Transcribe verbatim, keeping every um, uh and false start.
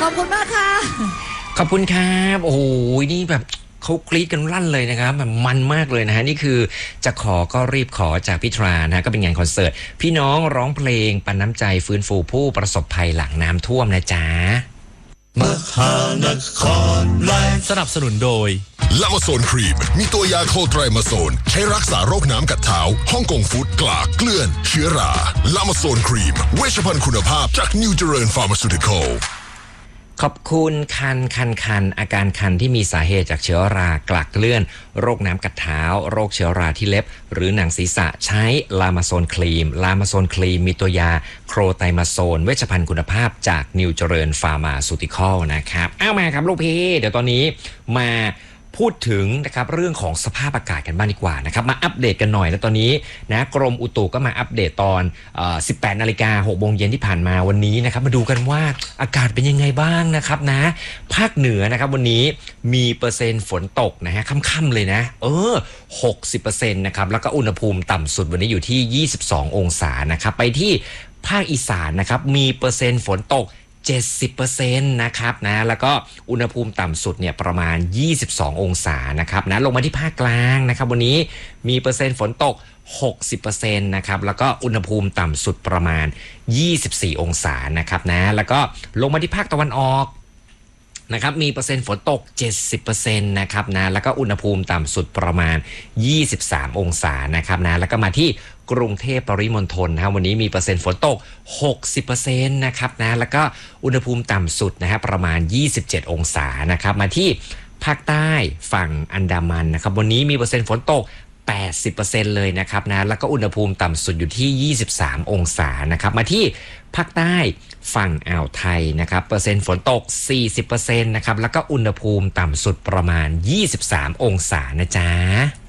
อบคุณมากค่ะขอบคุณครับโอ้โหนี่แบบเขากรี๊ดกันลั่นเลยนะครับแบบมันมากเลยนะฮะนี่คือจะขอก็รีบขอจากพี่ทรานะก็เป็นงานคอนเสิร์ตพี่น้องร้องเพลงปันน้ำใจฟื้นฟูผู้ประสบภัยหลังน้ำท่วมนะจ๊ะมหานครไลฟ์สนับสนุนโดยลามาโซนครีมมีตัวยาโคไตรมาโซนใช้รักษาโรคน้ำกัดเท้าฮ่องกงฟู้ดกลากเกลื่อนเชื้อราลามาโซนครีมเวชภัณฑ์คุณภาพจากนิวเจริญฟาร์มาซูติคอลขอบคุณคันคันคันอาการคันที่มีสาเหตุจากเชื้อรากลักเลื่อนโรคน้ำกัดเท้าโรคเชื้อราที่เล็บหรือหนังศีรษะใช้ลามาโซนครีมลามาโซนครีมมีตัวยาโครไตมาโซนเวชภัณฑ์คุณภาพจากนิวเจริญฟาร์มาซูติคอลนะครับเอามาครับลูกพี่เดี๋ยวตอนนี้มาพูดถึงนะครับเรื่องของสภาพอากาศกันบ้างดีกว่านะครับมาอัปเดตกันหน่อยแล้วตอนนี้นะกรมอุตุก็มาอัปเดตตอนเอ่อ สิบแปดนาฬิกาหกโมงเย็นที่ผ่านมาวันนี้นะครับมาดูกันว่าอากาศเป็นยังไงบ้างนะครับนะภาคเหนือนะครับวันนี้มีเปอร์เซ็นต์ฝนตกนะฮะค่ำๆเลยนะเออ หกสิบเปอร์เซ็นต์ นะครับแล้วก็อุณหภูมิต่ำสุดวันนี้อยู่ที่ยี่สิบสององศานะครับไปที่ภาคอีสานนะครับมีเปอร์เซ็นต์ฝนตกเจ็ดสิบเปอร์เซ็นต์ นะครับนะแล้วก็อุณหภูมิต่ำสุดเนี่ยประมาณยี่สิบสององศานะครับนะลงมาที่ภาคกลางนะครับวันนี้มีเปอร์เซ็นต์ฝนตก หกสิบเปอร์เซ็นต์ นะครับแล้วก็อุณหภูมิต่ำสุดประมาณยี่สิบสี่องศานะครับนะแล้วก็ลงมาที่ภาคตะวันออกนะครับมีเปอร์เซ็นต์ฝนตก เจ็ดสิบเปอร์เซ็นต์ นะครับนะแล้วก็อุณหภูมิต่ำสุดประมาณยี่สิบสามองศานะครับนะแล้วก็มาที่กรุงเทพปริมณฑลนะวันนี้มีเปอร์เซ็นต์ฝนตก หกสิบเปอร์เซ็นต์ นะครับนะแล้วก็อุณหภูมิต่ำสุดนะฮะประมาณยี่สิบเจ็ดองศานะครับมาที่ภาคใต้ฝั่งอันดามันนะครับวันนี้มีเปอร์เซ็นต์ฝนตก แปดสิบเปอร์เซ็นต์ เลยนะครับนะแล้วก็อุณหภูมิต่ำสุดอยู่ที่ยี่สิบสามองศานะครับมาที่ภาคใต้ฝั่งอ่าวไทยนะครับเปอร์เซ็นต์ฝนตก สี่สิบเปอร์เซ็นต์ นะครับแล้วก็อุณหภูมิต่ำสุดประมาณยี่สิบสามองศานะจ๊ะ